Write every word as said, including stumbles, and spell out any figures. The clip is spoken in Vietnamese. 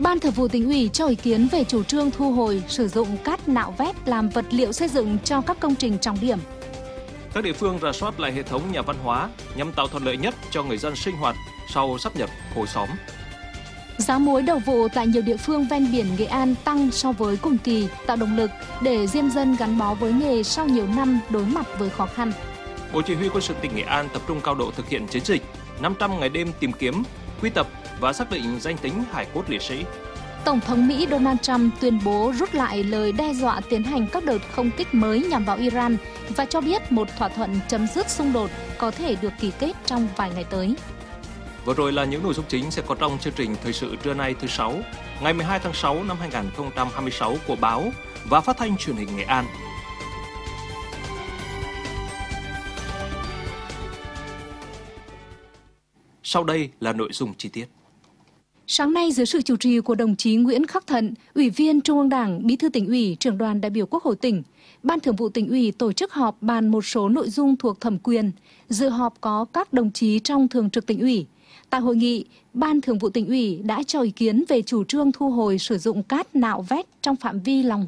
Ban Thường vụ Tỉnh ủy cho ý kiến về chủ trương thu hồi sử dụng cát nạo vét làm vật liệu xây dựng cho các công trình trọng điểm. Các địa phương rà soát lại hệ thống nhà văn hóa nhằm tạo thuận lợi nhất cho người dân sinh hoạt sau sáp nhập khối xóm. Giá muối đầu vụ tại nhiều địa phương ven biển Nghệ An tăng so với cùng kỳ, tạo động lực để diêm dân gắn bó với nghề sau nhiều năm đối mặt với khó khăn. Bộ Chỉ huy Quân sự tỉnh Nghệ An tập trung cao độ thực hiện chiến dịch năm trăm ngày đêm tìm kiếm, quy tập và xác định danh tính hải cốt liệt sĩ. Tổng thống Mỹ Donald Trump tuyên bố rút lại lời đe dọa tiến hành các đợt không kích mới nhằm vào Iran và cho biết một thỏa thuận chấm dứt xung đột có thể được ký kết trong vài ngày tới. Vừa rồi là những nội dung chính sẽ có trong chương trình thời sự trưa nay thứ sáu, ngày mười hai tháng sáu năm hai nghìn không trăm hai mươi sáu của báo và phát thanh truyền hình Nghệ An. Sau đây là nội dung chi tiết. Sáng nay dưới sự chủ trì của đồng chí Nguyễn Khắc Thận, Ủy viên Trung ương Đảng, Bí thư Tỉnh ủy, Trưởng đoàn đại biểu Quốc hội tỉnh, Ban Thường vụ Tỉnh ủy tổ chức họp bàn một số nội dung thuộc thẩm quyền. Dự họp có các đồng chí trong Thường trực Tỉnh ủy. Tại hội nghị, Ban Thường vụ Tỉnh ủy đã cho ý kiến về chủ trương thu hồi sử dụng cát nạo vét trong phạm vi lòng